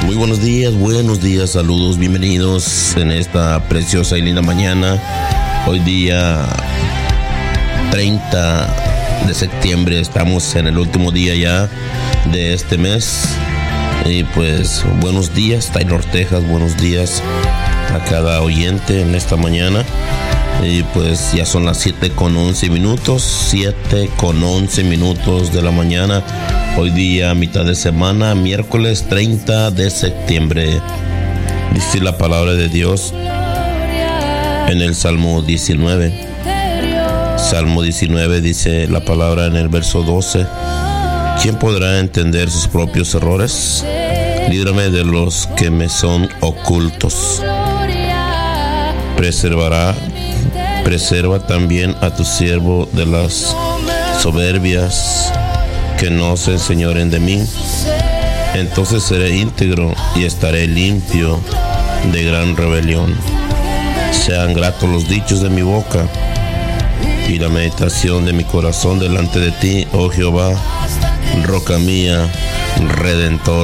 Muy buenos días, saludos, bienvenidos en esta preciosa y linda mañana. Hoy día 30 de septiembre, estamos en el último día ya de este mes. Y pues buenos días, Taylor, Texas, buenos días a cada oyente en esta mañana. Y pues ya son las 7:11 minutos de la mañana. Hoy día, mitad de semana, miércoles 30 de septiembre. Dice la palabra de Dios en el Salmo 19. Salmo 19 dice la palabra en el verso 12. ¿Quién podrá entender sus propios errores? Líbrame de los que me son ocultos. Preserva también a tu siervo de las soberbias, que no se enseñoren de mí. Entonces seré íntegro y estaré limpio de gran rebelión. Sean gratos los dichos de mi boca y la meditación de mi corazón delante de ti, oh Jehová, roca mía, redentor